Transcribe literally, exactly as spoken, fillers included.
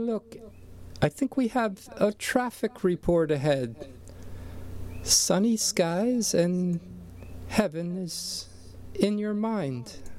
look, I think we have a traffic report ahead. Sunny skies and heaven is in your mind.